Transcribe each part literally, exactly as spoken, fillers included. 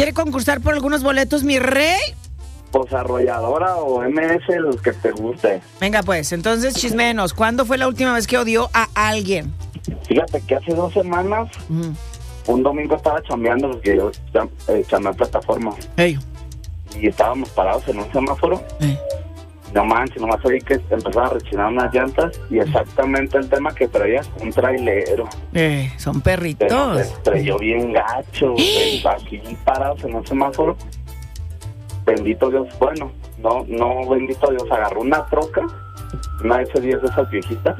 ¿Quiere concursar por algunos boletos, mi rey? Pues Arrolladora o M S, los que te guste. Venga, pues, entonces chismenos. ¿Cuándo fue la última vez que odió a alguien? Fíjate que hace dos semanas, Uh-huh. un domingo estaba chambeando porque yo cham- eh, chambeé plataforma. Hey. Y estábamos parados en un semáforo. Hey. No manches, nomás oí que empezaba a rechinar unas llantas y exactamente el tema que traía, un trailero. Eh, son Pero perritos. se estrelló bien gacho, güey, aquí parados en un semáforo. Bendito Dios, bueno, no, no, bendito Dios, agarró una troca, una ese diez de esas viejitas,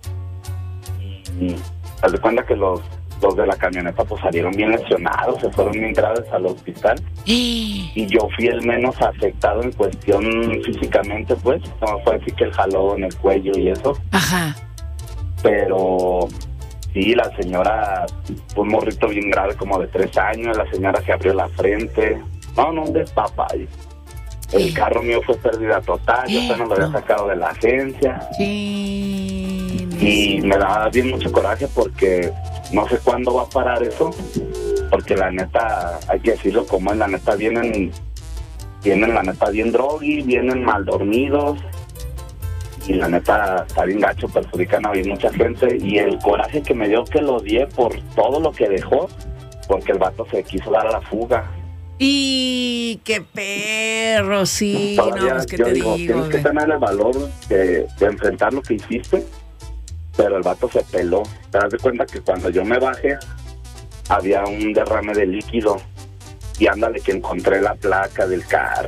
y haz de cuenta que los, los de la camioneta pues salieron bien lesionados, se fueron bien graves al hospital, y yo fui el menos afectado en cuestión físicamente, pues, no fue así que el jalón, el cuello y eso, Ajá. pero sí, la señora, un morrito bien grave como de tres años, la señora se abrió la frente. No, no, un despapalle. El carro mío fue pérdida total, yo apenas lo había sacado de la agencia. Sí. Y me da bien mucho coraje porque no sé cuándo va a parar eso, porque la neta, hay que decirlo como es, la neta vienen, vienen la neta bien drogui, vienen mal dormidos, y la neta está bien gacho, perjudican a bien mucha gente, y el coraje que me dio que lo odié por todo lo que dejó, porque el vato se quiso dar a la fuga. Y qué perro, sí. Todavía, No, pues qué yo te digo, digo. tienes que tener el valor de, de enfrentar lo que hiciste, pero el vato se peló. Te das de cuenta que cuando yo me bajé, había un derrame de líquido, y ándale que encontré la placa del carro.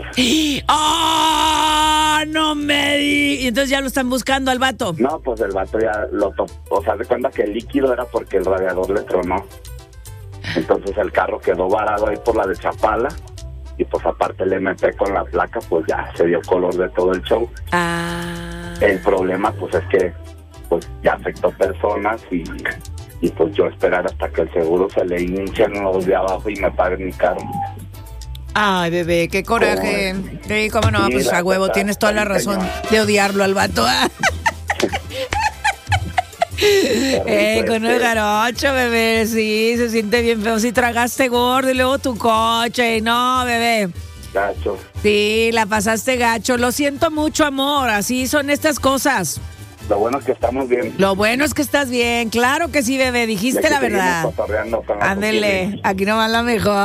¡Ah! ¡Oh, no me di! Y entonces ya lo están buscando al vato. No, pues el vato ya lo topó. O sea, de cuenta que el líquido era porque el radiador le tronó. Entonces el carro quedó varado ahí por la de Chapala, y pues aparte el M P con la placa, pues ya se dio color de todo el show. Ah. El problema pues es que pues ya afectó personas, y, y pues yo esperar hasta que el seguro se le hinchen los de abajo y me paguen mi carro. Ay, bebé, qué coraje. Sí, cómo no, Sí, pues la a huevo, neta, tienes toda la está razón cañón. de odiarlo al vato. Eh, Rico con el este. garocho, bebé, sí, se siente bien feo. Si tragaste gordo y luego tu coche, no, bebé. Gacho. Sí, la pasaste gacho. Lo siento mucho, amor. Así son estas cosas. Lo bueno es que estamos bien. Lo bueno es que estás bien. Claro que sí, bebé. Dijiste Ya que la seguimos verdad. cotorreando con la Ándele, Coquín. aquí nomás la mejor.